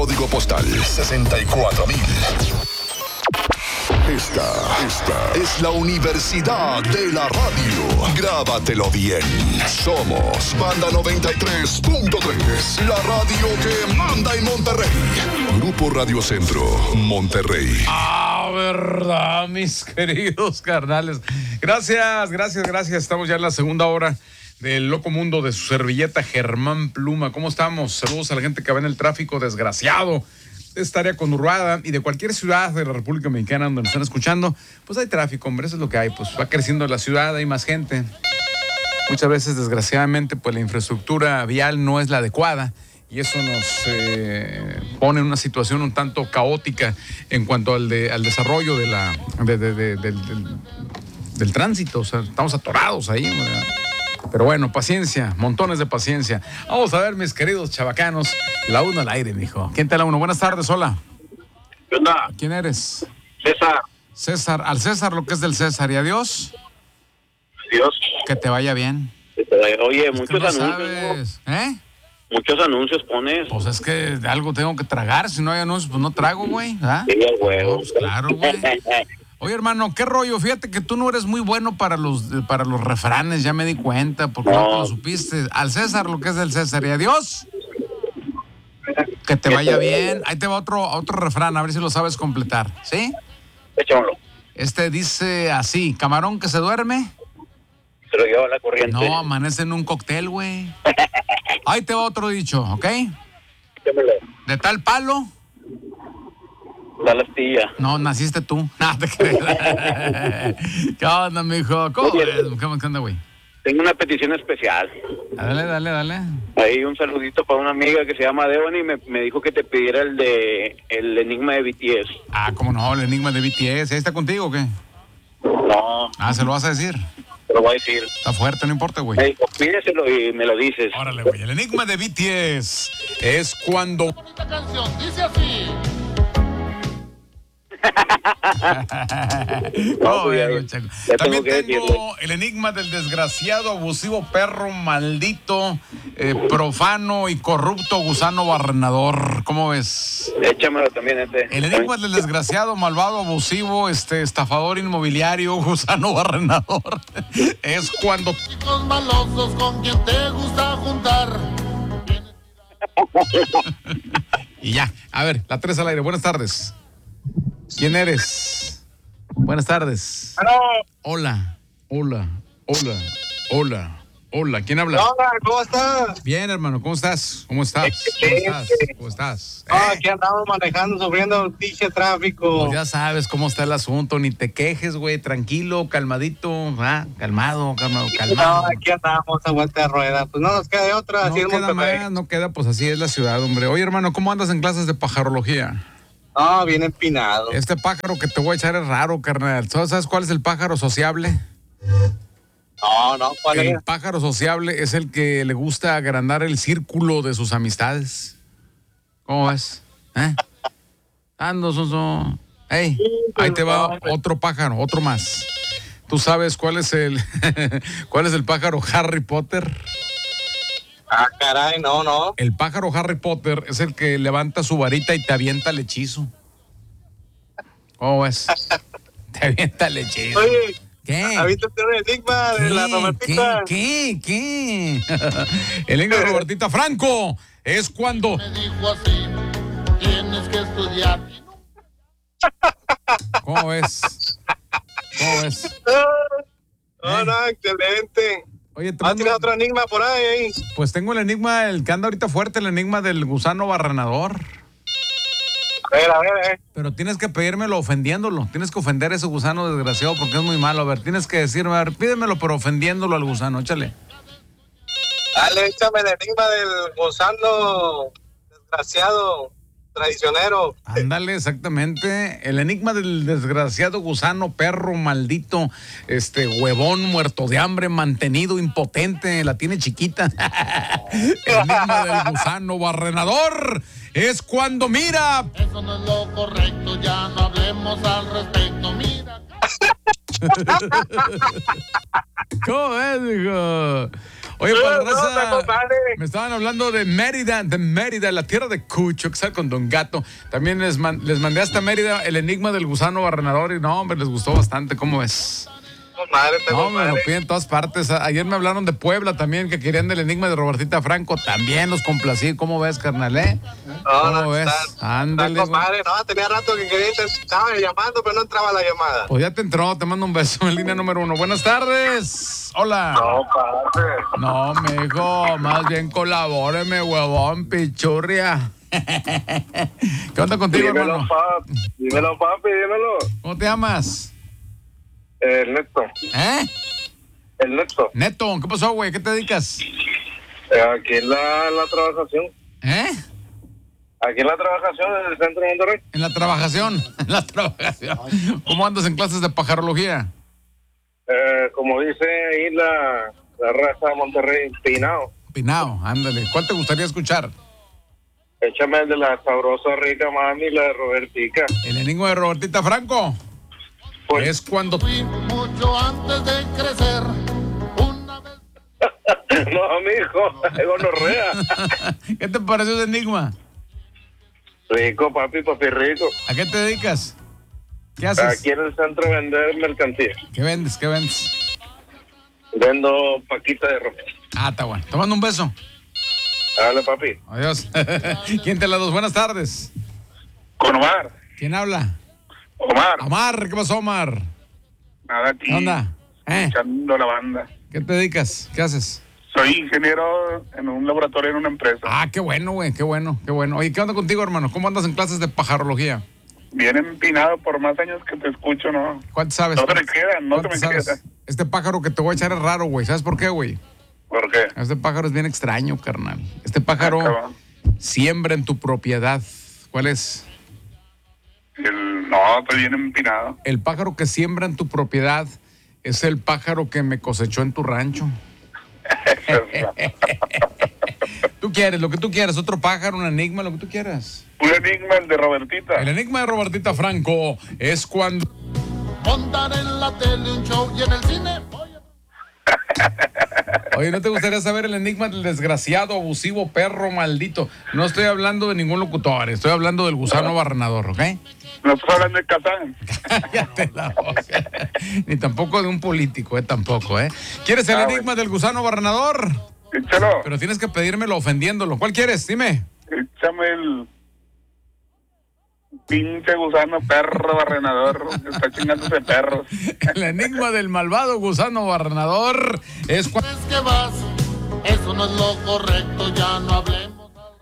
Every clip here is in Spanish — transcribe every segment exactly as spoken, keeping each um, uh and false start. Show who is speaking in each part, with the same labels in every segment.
Speaker 1: Código postal sesenta y cuatro mil. Esta, esta es la Universidad de la Radio. Grábatelo bien. Somos Banda noventa y tres punto tres, la radio que manda en Monterrey. Grupo Radio Centro, Monterrey.
Speaker 2: Ah, verdad, mis queridos carnales. Gracias, gracias, gracias. Estamos ya en la segunda hora del loco mundo de su servilleta Germán Pluma. ¿Cómo estamos? Saludos a la gente que va en el tráfico desgraciado de esta área conurbada y de cualquier ciudad de la República Mexicana donde nos están escuchando. Pues hay tráfico, hombre, eso es lo que hay. Pues va creciendo la ciudad, hay más gente. Muchas veces, desgraciadamente, pues la infraestructura vial no es la adecuada y eso nos eh, pone en una situación un tanto caótica en cuanto al, de, al desarrollo de la, de, de, de, de, del, del tránsito. O sea, estamos atorados ahí, ¿verdad? Pero bueno, paciencia, montones de paciencia. Vamos a ver, mis queridos chavacanos, la uno al aire, mijo. ¿Quién te la uno? Buenas tardes, hola.
Speaker 3: ¿Qué onda?
Speaker 2: ¿Quién eres?
Speaker 3: César.
Speaker 2: César, al César lo que es del César. ¿Y adiós?
Speaker 3: Dios.
Speaker 2: Que te vaya bien.
Speaker 3: Oye,
Speaker 2: Es
Speaker 3: muchos
Speaker 2: que no
Speaker 3: anuncios,
Speaker 2: sabes, ¿eh?
Speaker 3: ¿no? Muchos anuncios pones.
Speaker 2: Pues es que de algo tengo que tragar. Si no hay anuncios, pues no trago, güey. ¿Ah?
Speaker 3: Sí, güey.
Speaker 2: No, pues claro, güey. Oye, hermano, ¿qué rollo? Fíjate que tú no eres muy bueno para los para los refranes, ya me di cuenta, porque no,
Speaker 3: No.
Speaker 2: lo supiste. Al César lo que es del César. Y adiós. Que te vaya bien. Ahí te va otro, otro refrán, a ver si lo sabes completar. ¿Sí?
Speaker 3: Échamelo.
Speaker 2: Este dice así: camarón que se duerme.
Speaker 3: Se lo lleva la corriente.
Speaker 2: No, amanece en un cóctel, güey. Ahí te va otro dicho, ¿ok?
Speaker 3: Échamelo.
Speaker 2: De tal palo.
Speaker 3: Da la astilla.
Speaker 2: No, naciste tú. No, te creas. ¿Qué onda, mijo? ¿Cómo
Speaker 3: Oye,
Speaker 2: ves? ¿Qué onda, güey?
Speaker 3: Tengo una petición especial.
Speaker 2: Dale, dale, dale.
Speaker 3: Ahí un saludito para una amiga que se llama Devon y me, me dijo que te pidiera el de el enigma de B T S.
Speaker 2: Ah, cómo no, el enigma de B T S. ¿Ahí está contigo o qué?
Speaker 3: No,
Speaker 2: Ah, ¿se lo vas a decir?
Speaker 3: te lo voy a decir.
Speaker 2: Está fuerte, no importa, güey.
Speaker 3: Me dijo, pídeselo y me lo dices.
Speaker 2: Órale, güey. El enigma de B T S es cuando...
Speaker 4: Esta canción dice así.
Speaker 2: No,
Speaker 3: pues ya-
Speaker 2: güey, Chaco.
Speaker 3: ya
Speaker 2: También
Speaker 3: tengo que
Speaker 2: tengo
Speaker 3: decirle.
Speaker 2: el enigma del desgraciado, abusivo, perro, maldito, eh, profano y corrupto gusano barrenador. ¿Cómo ves?
Speaker 3: Échamelo también este.
Speaker 2: El enigma del desgraciado, malvado, abusivo, este, estafador inmobiliario, gusano barrenador. Es cuando...
Speaker 4: Chicos malosos con quien te gusta juntar.
Speaker 2: Y ya, a ver, la tres al aire. Buenas tardes. ¿Quién eres? Buenas tardes. Hola, hola, hola, hola, hola. ¿Quién habla?
Speaker 5: Hola, ¿cómo estás?
Speaker 2: Bien, hermano, ¿cómo estás? ¿Cómo estás? ¿Cómo estás? ¿Cómo estás?
Speaker 5: Ah,
Speaker 2: ¿Eh?
Speaker 5: aquí andamos manejando, sufriendo un pinche tráfico.
Speaker 2: Pues ya sabes cómo está el asunto, ni te quejes, güey, tranquilo, calmadito, ah, calmado, calmado,
Speaker 5: No,
Speaker 2: calmado.
Speaker 5: aquí andamos a vuelta de rueda. Pues no nos queda de otra,
Speaker 2: No
Speaker 5: así en
Speaker 2: queda
Speaker 5: Monterrey.
Speaker 2: más, no queda, pues así es la ciudad, hombre. Oye, hermano, ¿cómo andas en clases de pajarología?
Speaker 5: No, bien empinado.
Speaker 2: Este pájaro que te voy a echar es raro, carnal. ¿Sabes cuál es el pájaro sociable?
Speaker 5: No, no, ¿cuál
Speaker 2: El
Speaker 5: es?
Speaker 2: pájaro sociable es el que le gusta agrandar el círculo de sus amistades. ¿Cómo ves? ¿Eh? Ando, Soso. Ey, ahí te va otro pájaro, otro más. ¿Tú sabes cuál es el cuál es el pájaro Harry Potter?
Speaker 5: Ah, caray, no, no.
Speaker 2: El pájaro Harry Potter es el que levanta su varita y te avienta el hechizo. ¿Cómo ves? Te avienta el hechizo.
Speaker 5: Oye,
Speaker 2: ¿Qué?
Speaker 5: ¿avítate un enigma de la
Speaker 2: ¿Qué?
Speaker 5: Robertita?
Speaker 2: ¿Qué? ¿Qué? ¿Qué? El enigma de Robertita Franco es cuando...
Speaker 4: Me dijo así. Tienes que estudiar.
Speaker 2: ¿Cómo ves? ¿Cómo ves?
Speaker 5: No, no, excelente.
Speaker 2: Oye, te
Speaker 5: Ah,
Speaker 2: mando-
Speaker 5: ¿tienes otro enigma por ahí? ahí?
Speaker 2: pues tengo el enigma, el que anda ahorita fuerte, el enigma del gusano barrenador.
Speaker 5: A ver, a ver, eh.
Speaker 2: Pero tienes que pedírmelo ofendiéndolo. Tienes que ofender a ese gusano desgraciado porque es muy malo. A ver, tienes que decirme, a ver, pídemelo, pero ofendiéndolo al gusano. Échale.
Speaker 5: Dale, échame el enigma del gusano desgraciado, traicionero.
Speaker 2: Ándale, exactamente. El enigma del desgraciado gusano, perro, maldito, este, huevón, muerto de hambre, mantenido, impotente, la tiene chiquita. El enigma del gusano barrenador es cuando mira.
Speaker 4: Eso no es lo correcto. Ya no hablemos al respecto. Mira.
Speaker 2: ¿Cómo es, hijo? Oye, para la
Speaker 5: No, no,
Speaker 2: raza,
Speaker 5: compadre.
Speaker 2: me estaban hablando de Mérida, de Mérida, la tierra de Cucho, que sale con Don Gato. También les, man- les mandé hasta Mérida el enigma del gusano barrenador y no, hombre, les gustó bastante. ¿Cómo ves?
Speaker 5: Compadre, te
Speaker 2: No, me lo
Speaker 5: compadre.
Speaker 2: piden en todas partes. A- Ayer me hablaron de Puebla también, que querían del enigma de Robertita Franco. También los complací. ¿Cómo ves, carnal, eh?
Speaker 5: No,
Speaker 2: ¿Cómo
Speaker 5: no,
Speaker 2: ves?
Speaker 5: está-
Speaker 2: Ándale,
Speaker 5: está,
Speaker 2: güey.
Speaker 5: compadre. No, tenía rato que quería, te estaba llamando, pero no entraba la llamada.
Speaker 2: Pues ya te entró, te mando un beso en línea número uno. Buenas tardes. Hola.
Speaker 5: No, padre.
Speaker 2: No, mijo, más bien colabóreme, huevón, pichurria. ¿Qué onda contigo,
Speaker 5: Dímelo,
Speaker 2: hermano?
Speaker 5: papi. Dímelo, papi, dímelo.
Speaker 2: ¿Cómo te llamas?
Speaker 5: El Neto.
Speaker 2: ¿Eh?
Speaker 5: El Neto.
Speaker 2: Neto, ¿qué pasó, güey? ¿Qué te dedicas?
Speaker 5: Eh, Aquí en la, la trabajación.
Speaker 2: ¿Eh?
Speaker 5: Aquí en la trabajación en el centro de Monterrey.
Speaker 2: En la trabajación. En la trabajación. ¿Cómo andas en clases de pajarología?
Speaker 5: Eh, como dice ahí la, la raza de Monterrey, Pinao.
Speaker 2: Pinao, ándale. ¿Cuál te gustaría escuchar?
Speaker 5: Échame el de la sabrosa rica mami, la de Robertica.
Speaker 2: El enigma de Robertita Franco.
Speaker 5: Pues,
Speaker 2: Es cuando...
Speaker 4: Fui mucho antes de crecer. Una vez
Speaker 5: no, mijo, es gonorrea.
Speaker 2: ¿Qué te pareció ese enigma?
Speaker 5: Rico, papi, papi rico.
Speaker 2: ¿A qué te dedicas? ¿Qué haces?
Speaker 5: Aquí en el centro vender mercancía.
Speaker 2: ¿Qué vendes? ¿Qué vendes?
Speaker 5: Vendo paquita de ropa.
Speaker 2: Ah, está bueno. Te mando un beso.
Speaker 5: Dale, papi.
Speaker 2: Adiós. ¿Quién te la dos? Buenas tardes.
Speaker 5: Con Omar.
Speaker 2: ¿Quién habla?
Speaker 5: Omar.
Speaker 2: Omar, ¿qué pasó, Omar?
Speaker 5: Nada aquí.
Speaker 2: ¿Qué onda? ¿Eh?
Speaker 5: Escuchando la banda.
Speaker 2: ¿Qué te dedicas? ¿Qué haces?
Speaker 5: Soy ingeniero en un laboratorio en una empresa.
Speaker 2: Ah, qué bueno, güey, qué bueno, qué bueno. Oye, ¿qué onda contigo, hermano? ¿Cómo andas en clases de pajarología?
Speaker 5: Bien empinado por más años que te escucho, ¿no?
Speaker 2: ¿Cuánto sabes?
Speaker 5: No te me quedan, no te
Speaker 2: ¿Cuánto
Speaker 5: me
Speaker 2: sabes?
Speaker 5: quedan.
Speaker 2: Este pájaro que te voy a echar es raro, güey. ¿Sabes por qué, güey?
Speaker 5: ¿Por qué?
Speaker 2: Este pájaro es bien extraño, carnal. Este pájaro
Speaker 5: Acaba.
Speaker 2: siembra en tu propiedad. ¿Cuál es?
Speaker 5: El, no, estoy bien empinado.
Speaker 2: El pájaro que siembra en tu propiedad es el pájaro que me cosechó en tu rancho. Tú quieres, lo que tú quieras, otro pájaro, un enigma, lo que tú quieras.
Speaker 5: Un enigma, el de Robertita.
Speaker 2: El enigma de Robertita Franco es cuando...
Speaker 4: montar en la tele un show y en el cine voy a...
Speaker 2: Oye, ¿no te gustaría saber el enigma del desgraciado, abusivo, perro, maldito? No estoy hablando de ningún locutor, estoy hablando del gusano barrenador, ¿ok?
Speaker 5: No estás hablando de Kazán.
Speaker 2: Cállate la boca. Ni tampoco de un político, ¿eh? Tampoco, ¿eh? ¿Quieres el
Speaker 5: Ah,
Speaker 2: enigma del gusano barrenador?
Speaker 5: Échalo.
Speaker 2: Pero tienes que pedírmelo ofendiéndolo. ¿Cuál quieres? Dime.
Speaker 5: Échame el pinche gusano perro barrenador. Está chingándose perros.
Speaker 2: El enigma del malvado gusano barrenador es cuando...
Speaker 4: Es que vas, eso no es lo correcto, ya no hablemos.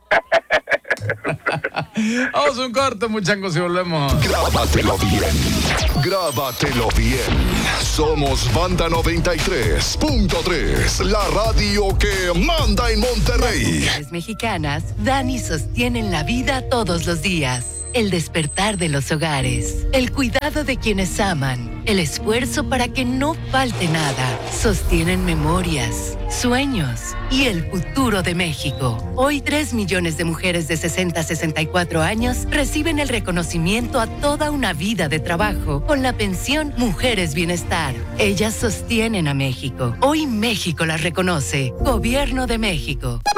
Speaker 2: Vamos a un corte, muchachos, y volvemos.
Speaker 1: Grábatelo bien. Grábatelo bien. Somos Banda noventa y tres punto tres, la radio que manda en Monterrey.
Speaker 6: Las mexicanas dan y sostienen la vida todos los días. El despertar de los hogares, el cuidado de quienes aman, el esfuerzo para que no falte nada. Sostienen memorias, sueños y el futuro de México. Hoy, tres millones de mujeres de sesenta a sesenta y cuatro años reciben el reconocimiento a toda una vida de trabajo con la pensión Mujeres Bienestar. Ellas sostienen a México. Hoy México las reconoce. Gobierno de México.